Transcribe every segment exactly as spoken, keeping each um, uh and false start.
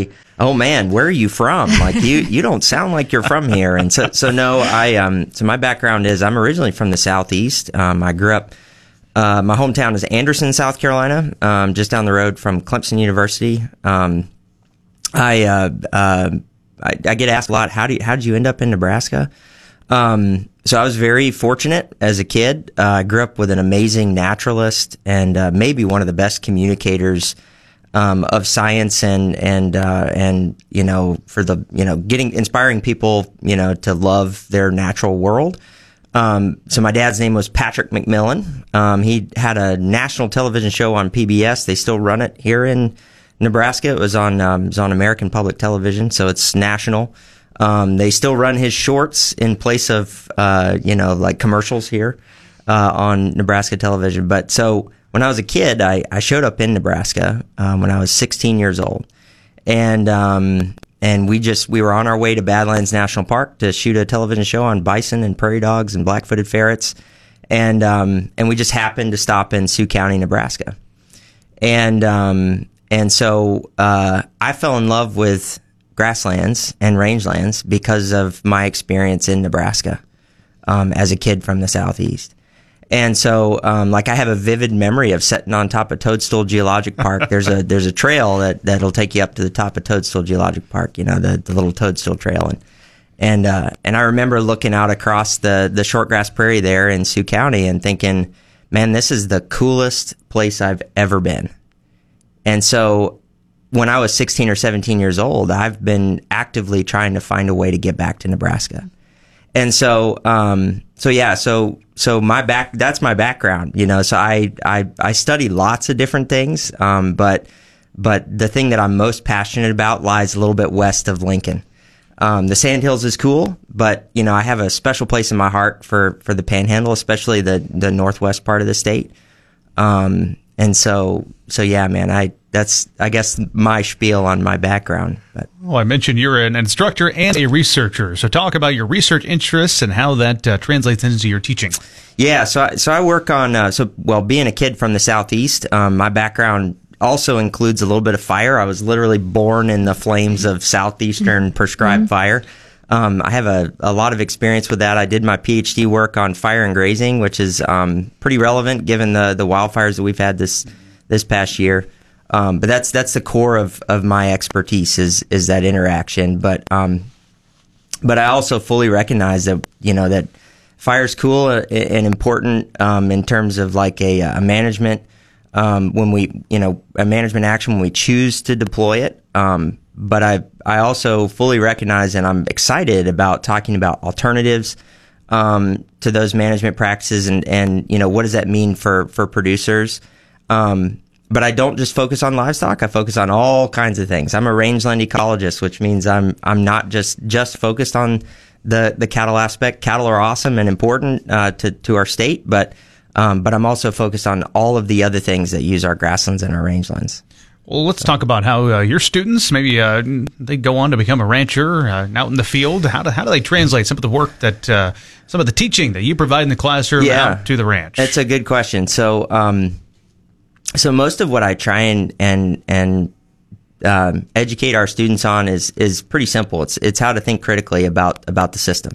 say, "Oh man, where are you from? Like you, you don't sound like you're from here." And so, so no, I um, so my background is I'm originally from the Southeast. Um, I grew up. Uh, my hometown is Anderson, South Carolina, um, just down the road from Clemson University. Um, I, uh, uh, I I get asked a lot, how do you, how did you end up in Nebraska? Um, so I was very fortunate as a kid. Uh, I grew up with an amazing naturalist and uh, maybe one of the best communicators um, of science and and uh, and you know for the you know getting inspiring people you know to love their natural world. Um, so my dad's name was Patrick McMillan. Um, he had a national television show on P B S. They still run it here in Nebraska. It was on um, it was on American Public Television, so it's national. Um, they still run his shorts in place of uh, you know like commercials here uh, on Nebraska television. But so when I was a kid, I, I showed up in Nebraska um, when I was sixteen years old, and um, And we just, we were on our way to Badlands National Park to shoot a television show on bison and prairie dogs and black-footed ferrets. And, um, and we just happened to stop in Sioux County, Nebraska. And, um, and so, uh, I fell in love with grasslands and rangelands because of my experience in Nebraska, um, as a kid from the Southeast. And so, um, like I have a vivid memory of sitting on top of Toadstool Geologic Park. There's a, there's a trail that, that'll take you up to the top of Toadstool Geologic Park, you know, the, the little Toadstool Trail. And, and, uh, and I remember looking out across the, the shortgrass prairie there in Sioux County and thinking, man, this is the coolest place I've ever been. And so when I was sixteen or seventeen years old, I've been actively trying to find a way to get back to Nebraska. And so, um, so yeah, so, so my back, that's my background, you know, so I, I, I study lots of different things. Um, but, but the thing that I'm most passionate about lies a little bit west of Lincoln. Um, the Sandhills is cool, but, you know, I have a special place in my heart for, for the Panhandle, especially the, the northwest part of the state. Um, and so, so yeah, man, I, that's, I guess, my spiel on my background. But. Well, I mentioned you're an instructor and a researcher. So talk about your research interests and how that uh, translates into your teaching. Yeah, so I, so I work on, uh, so, well, being a kid from the Southeast, um, my background also includes a little bit of fire. I was literally born in the flames of Southeastern prescribed mm-hmm. fire. Um, I have a, a lot of experience with that. I did my PhD work on fire and grazing, which is um, pretty relevant given the, the wildfires that we've had this this past year. Um, but that's that's the core of, of my expertise is is that interaction. But um, but I also fully recognize that you know that fire's cool and important um, in terms of like a, a management um, when we you know a management action when we choose to deploy it. Um, but I I also fully recognize and I'm excited about talking about alternatives um, to those management practices and and you know what does that mean for for producers. Um, But I don't just focus on livestock. I focus on all kinds of things. I'm a rangeland ecologist, which means I'm I'm not just just focused on the the cattle aspect. Cattle are awesome and important uh, to to our state, but um, but I'm also focused on all of the other things that use our grasslands and our rangelands. Well, let's so. talk about how uh, your students maybe uh, they go on to become a rancher uh, out in the field. How do how do they translate some of the work that uh, some of the teaching that you provide in the classroom yeah, out to the ranch? That's a good question. So. Um, So most of what I try and and and um, educate our students on is is pretty simple. It's it's how to think critically about about the system.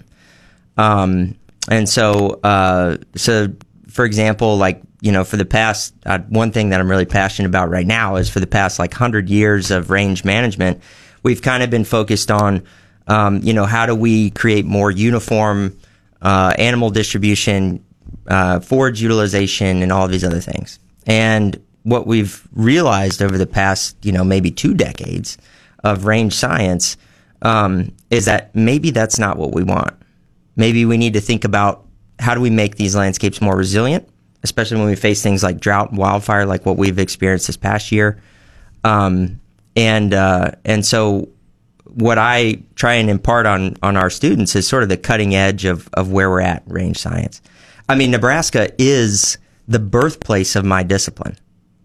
Um, and so uh, so for example, like you know, for the past uh, one thing that I'm really passionate about right now is for the past like hundred years of range management, we've kind of been focused on um, you know how do we create more uniform uh, animal distribution, uh, forage utilization, and all of these other things. And what we've realized over the past, you know, maybe two decades of range science um, is that maybe that's not what we want. Maybe we need to think about how do we make these landscapes more resilient, especially when we face things like drought and wildfire, like what we've experienced this past year. Um, and uh, and so what I try and impart on on our students is sort of the cutting edge of of where we're at in range science. I mean, Nebraska is the birthplace of my discipline.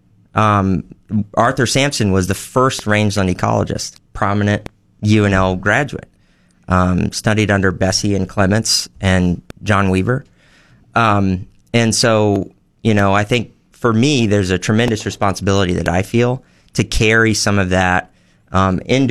Um, Arthur Sampson was the first rangeland ecologist, prominent U N L graduate, um, studied under Bessie and Clements and John Weaver. Um, and so, you know, I think for me, there's a tremendous responsibility that I feel to carry some of that um, into